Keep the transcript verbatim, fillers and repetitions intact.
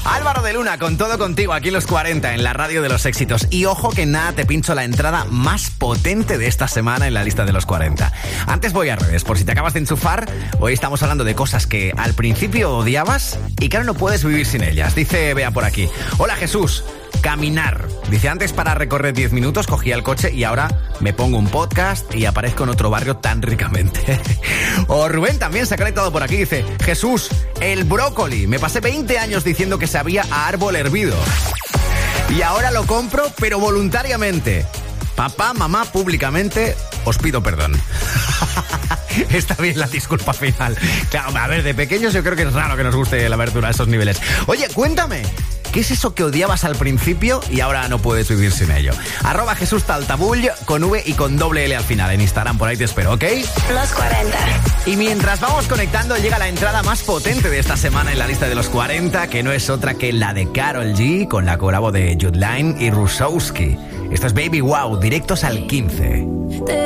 Álvaro de Luna, con todo contigo, aquí en Los cuarenta, en la radio de los éxitos. Y ojo que nada, te pincho la entrada más potente de esta semana en la lista de Los cuarenta. Antes voy a redes, por si te acabas de enchufar. Hoy estamos hablando de cosas que al principio odiabas y que ahora no puedes vivir sin ellas. Dice Bea por aquí: hola Jesús, caminar. Dice, antes para recorrer diez minutos cogía el coche y ahora me pongo un podcast y aparezco en otro barrio tan ricamente. O Rubén también se ha conectado por aquí. Dice, Jesús, el brócoli. Me pasé veinte años diciendo que sabía a árbol hervido. Y ahora lo compro, pero voluntariamente. Papá, mamá, públicamente os pido perdón. Está bien la disculpa final. Claro, a ver, de pequeños yo creo que es raro que nos guste la verdura a esos niveles. Oye, cuéntame, ¿qué es eso que odiabas al principio y ahora no puedes vivir sin ello? Arroba Jesús Taltabull con V y con doble L al final en Instagram, por ahí te espero, ¿ok? Los cuarenta. Y mientras vamos conectando, llega la entrada más potente de esta semana en la lista de Los cuarenta, que no es otra que la de Karol G con la colabo de Jude Line y Rusowski. Esto es Baby Wow, directos al quince.